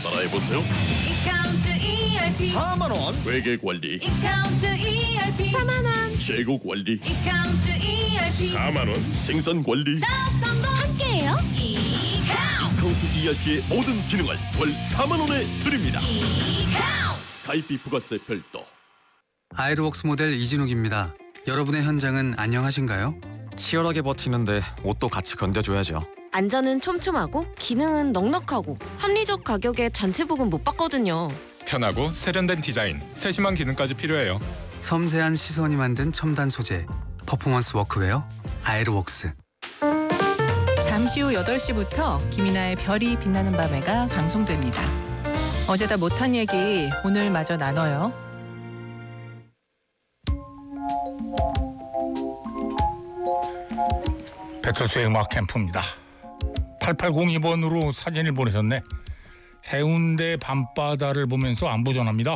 따라해보세요. 이카운트 ERP 4만원. 회계 관리, 이카운트 ERP 4만원 재고 관리, 이카운트 ERP 4만원. 생산 관리. 사업 성공 함께해요. 이카운트 카운트 ERP의 모든 기능을 월 4만원에 드립니다. 이카운트 가입비 부가세 별도. 아이르웍스 모델 이진욱입니다. 여러분의 현장은 안녕하신가요? 치열하게 버티는데 옷도 같이 견뎌줘야죠. 안전은 촘촘하고 기능은 넉넉하고 합리적 가격에 단체복은 못 받거든요. 편하고 세련된 디자인, 세심한 기능까지 필요해요. 섬세한 시선이 만든 첨단 소재, 퍼포먼스 워크웨어 아이르웍스. 잠시 후 8시부터 김이나의 별이 빛나는 밤에가 방송됩니다. 어제 다 못한 얘기 오늘 마저 나눠요. 배철수의 음악 캠프입니다. 8802번으로 사진을 보내셨네. 해운대 밤바다를 보면서 안부 전합니다.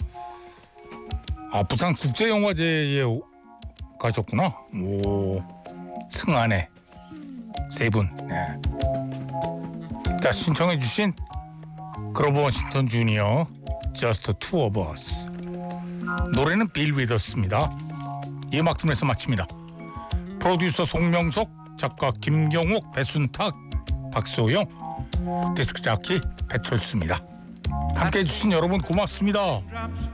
아, 부산 국제영화제에 가셨구나. 오, 승안에 세 분. 네. 자, 신청해 주신 그로버 워싱턴 주니어 Just Two of Us. 노래는 빌 위더스입니다. 이 음악 들으면서 마칩니다. 프로듀서 송명석, 작가 김경욱, 배순탁, 박소영, 디스크 자키 배철수입니다. 함께해 주신 여러분 고맙습니다.